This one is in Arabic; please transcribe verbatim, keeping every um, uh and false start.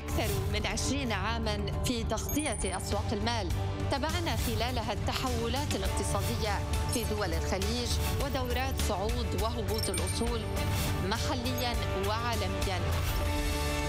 أكثر من عشرين عاماً في تغطية أسواق المال، تابعنا خلالها التحولات الاقتصادية في دول الخليج ودورات صعود وهبوط الأصول محلياً وعالمياً.